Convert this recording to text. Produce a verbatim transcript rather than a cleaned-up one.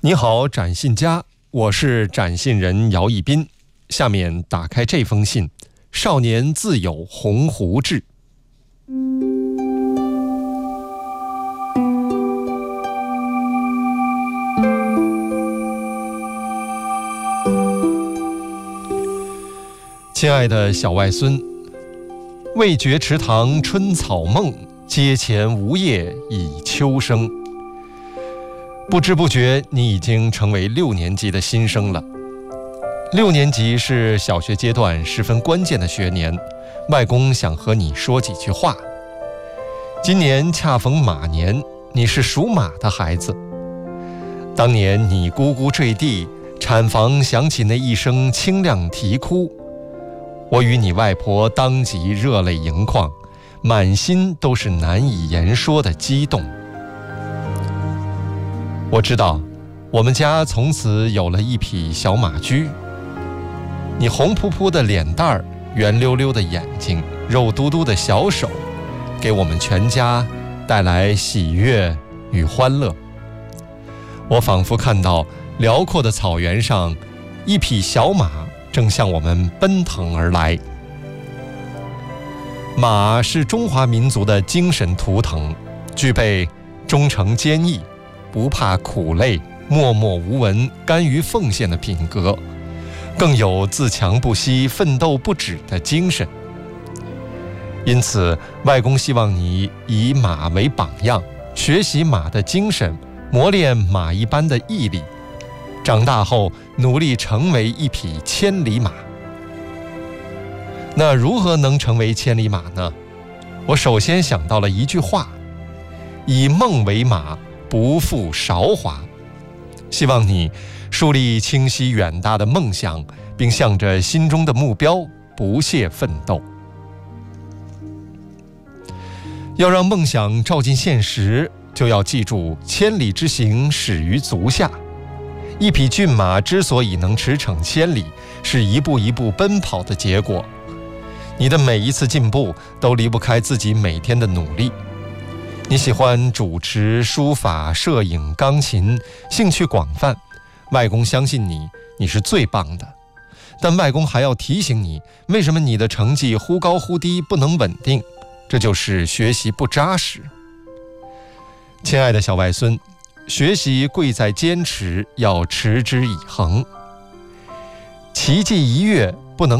你好，展信家，我是展信人姚一斌。下面打开这封信，少年自有鸿鹄志。亲爱的小外孙，未觉池塘春草梦，阶前梧叶已秋声。不知不觉，你已经成为六年级的新生了。六年级是小学阶段十分关键的学年，外公想和你说几句话。今年恰逢马年，你是属马的孩子。当年你咕咕坠地，产房响起那一声清亮啼哭，我与你外婆当即热泪盈眶，满心都是难以言说的激动。我知道，我们家从此有了一匹小马驹。你红扑扑的脸蛋儿，圆溜溜的眼睛，肉嘟嘟的小手，给我们全家带来喜悦与欢乐。我仿佛看到辽阔的草原上，一匹小马正向我们奔腾而来。马是中华民族的精神图腾，具备忠诚坚毅、不怕苦累、默默无闻、甘于奉献的品格，更有自强不息、奋斗不止的精神。因此，外公希望你以马为榜样，学习马的精神，磨练马一般的毅力，长大后努力成为一匹千里马。那如何能成为千里马呢？我首先想到了一句话：以梦为马，不负韶华。希望你树立清晰远大的梦想，并向着心中的目标不懈奋斗。要让梦想照进现实，就要记住千里之行始于足下。一匹骏马之所以能驰骋千里，是一步一步奔跑的结果。你的每一次进步都离不开自己每天的努力。你喜欢主持、书法、摄影、钢琴，兴趣广泛，外公相信你，你是最棒的。但外公还要提醒你，为什么你的成绩忽高忽低，不能稳定？这就是学习不扎实。亲爱的小外孙，学习贵在坚持，要持之以恒。奇迹一跃，